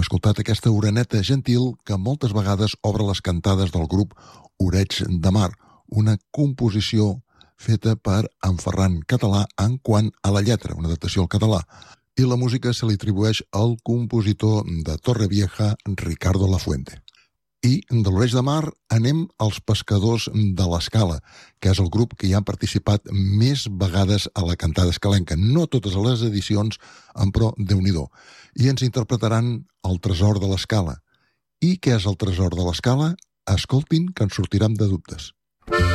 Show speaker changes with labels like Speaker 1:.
Speaker 1: escoltat aquesta oreneta gentil que moltes vegades obre les cantades del grup Oreig de Mar, una composició feta per en Ferran Català en quant a la lletra, una adaptació al català, i la música se li atribueix al compositor de Torrevieja, Ricardo Lafuente. I de l'Oreig de Mar anem als Pescadors de l'Escala, que és el grup que hi ha participat més vegades a la cantada escalenca. No totes les edicions, però Déu-n'hi-do. I ens interpretaran El tresor de l'Escala. I què és el tresor de l'Escala? Escoltin, que ens sortirem de dubtes.